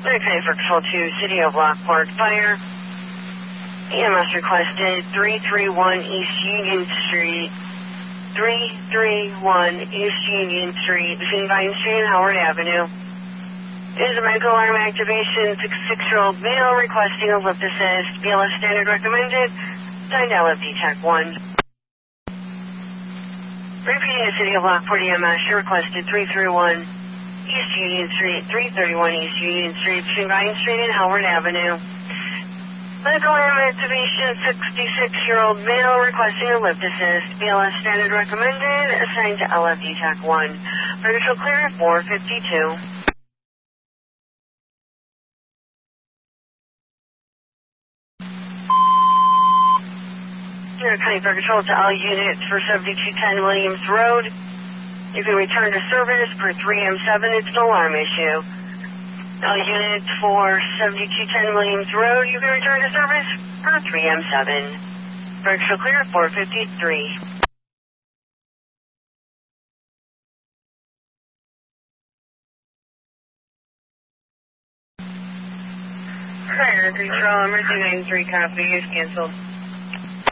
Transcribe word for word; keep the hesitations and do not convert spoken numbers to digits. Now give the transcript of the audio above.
Okay, for Control two, City of Lockport Fire. E M S requested three three one East Union Street. three three one East Union Street, between Vine Street and Howard Avenue. It is a medical alarm activation, sixty-six-year-old male requesting a lift assist. B L S standard recommended. Signed L F D Tech one. Repeating the City of Lockport E M S, you requested three three one East Union Street, three thirty-one East Union Street, between Vine Street and Howard Avenue. Medical alarm activation, sixty-six-year-old male requesting a lift assist. B L S standard recommended, assigned to L F D Tech one. Vertical clear at four fifty-two. You're coming for control to all units for seventy-two ten Williams Road. You can return to service per three M seven. It's an alarm issue. All units for seventy-two ten Williams Road, you can return to service per three M seven. Vertical clear four fifty-three. Prior control, emergency ninety-three copy is canceled.